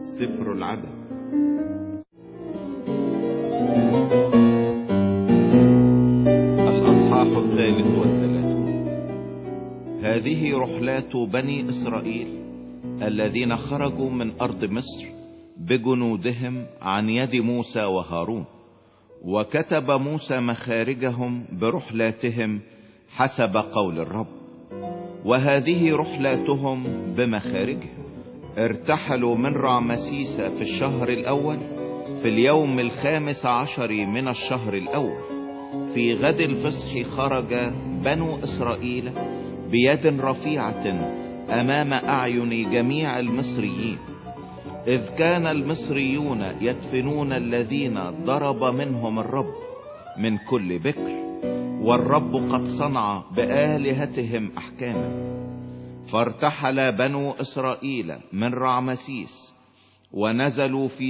سفر العدد. الأصحاح 33. هذه رحلات بني إسرائيل الذين خرجوا من أرض مصر بجنودهم عن يد موسى وهارون. وكتب موسى مخارجهم برحلاتهم حسب قول الرب. وهذه رحلاتهم بمخارجهم: ارتحلوا من رعمسيس في الشهر الأول في اليوم 15 من الشهر الأول. في غد الفصح خرج بنو إسرائيل بيد رفيعة أمام أعين جميع المصريين، إذ كان المصريون يدفنون الذين ضرب منهم الرب من كل بكر، والرب قد صنع بآلهتهم أحكاما. فارتحل بنو إسرائيل من رعمسيس ونزلوا في